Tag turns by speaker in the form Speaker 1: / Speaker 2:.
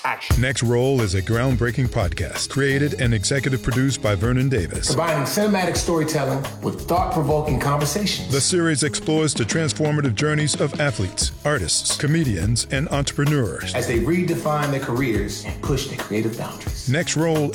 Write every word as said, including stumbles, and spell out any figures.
Speaker 1: action.
Speaker 2: Next Roll is a groundbreaking podcast created and executive produced by Vernon Davis.
Speaker 1: Combining cinematic storytelling with thought-provoking conversations.
Speaker 2: The series explores the transformative journeys of athletes, artists, comedians, and entrepreneurs
Speaker 1: as they redefine their careers and push their creative boundaries.
Speaker 2: Next Roll